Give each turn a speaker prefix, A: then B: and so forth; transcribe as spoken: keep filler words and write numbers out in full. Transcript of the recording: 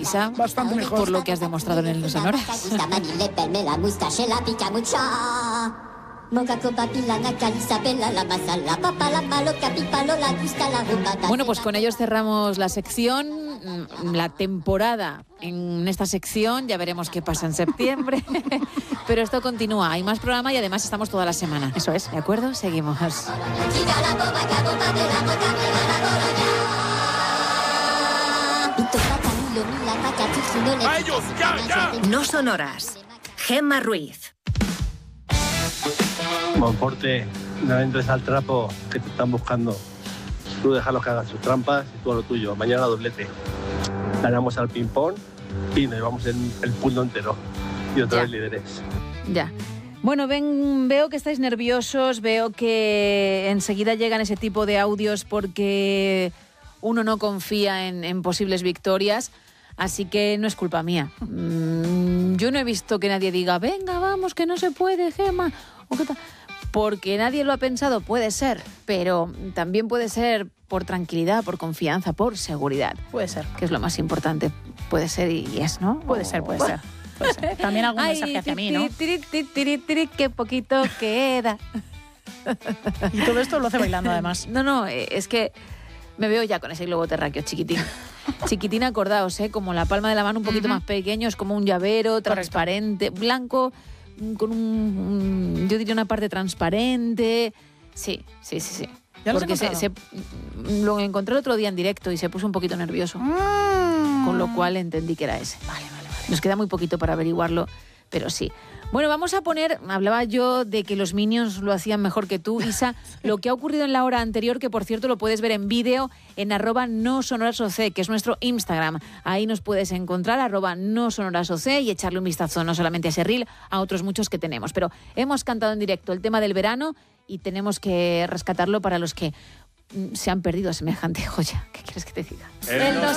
A: Isa?
B: Bastante mejor.
A: Por lo que has demostrado en el No Sonoras. Bueno, pues con ellos cerramos la sección, la temporada en esta sección. Ya veremos qué pasa en septiembre. Pero esto continúa, hay más programa y además estamos toda la semana.
B: Eso es.
A: ¿De acuerdo? Seguimos.
C: ¡A ellos! ¡Ya, ya!
D: No Sonoras. Gemma Ruiz.
E: Monforte, no entres al trapo que te están buscando. Tú déjalos que hagan sus trampas y tú a lo tuyo. Mañana doblete. Ganamos al ping-pong y nos llevamos el, el punto entero. Y otra
A: Ya.
E: vez líderes.
A: Ya. Bueno, ven, veo que estáis nerviosos, veo que enseguida llegan ese tipo de audios porque uno no confía en, en posibles victorias, así que no es culpa mía. Mm, yo no he visto que nadie diga, venga, vamos, que no se puede, Gemma, o qué tal. Porque nadie lo ha pensado, puede ser, pero también puede ser por tranquilidad, por confianza, por seguridad,
B: Puede ser.
A: que es lo más importante. Puede ser y es, ¿no?
B: Puede ser, puede ser. Puede ser. También algún mensaje hacia mí, ¿no?
A: Tiri, tiri, tiri, tiri, qué poquito queda.
B: Y todo esto lo hace bailando, además.
A: No, no, eh, es que me veo ya con ese globo terráqueo chiquitín. Chiquitín, acordaos, ¿eh? Como la palma de la mano, un poquito
B: Ujú.
A: más pequeño, es como un llavero transparente, blanco, con un, un- yo diría una parte transparente. Sí, sí, sí, sí.
B: ¿Ya lo has
A: Porque se, se, lo encontré el otro día en directo y se puso un poquito nervioso.
B: Mm.
A: Con lo cual entendí que era ese.
B: Vale, vale, vale.
A: Nos queda muy poquito para averiguarlo, pero sí. Bueno, vamos a poner, hablaba yo de que los Minions lo hacían mejor que tú, Isa, lo que ha ocurrido en la hora anterior, que por cierto lo puedes ver en vídeo en arroba no sonorasoc, que es nuestro Instagram. Ahí nos puedes encontrar, arroba no sonorasoc, y echarle un vistazo no solamente a ese reel, a otros muchos que tenemos. Pero hemos cantado en directo el tema del verano y tenemos que rescatarlo para los que mm, se han perdido semejante joya. ¿Qué quieres que te diga?
C: El No